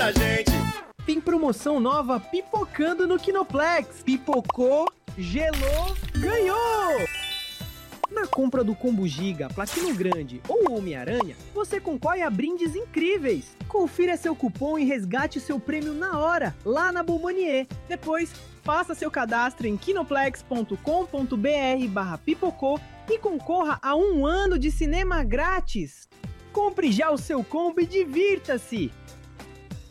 da gente. Tem promoção nova pipocando no Kinoplex. Pipocou, gelou, ganhou! Na compra do Combo Giga, Platino Grande ou Homem-Aranha, você concorre a brindes incríveis. Confira seu cupom e resgate seu prêmio na hora, lá na Bombonier. Depois, faça seu cadastro em kinoplex.com.br/pipocô e concorra a 1 ano de cinema grátis. Compre já o seu combo e divirta-se!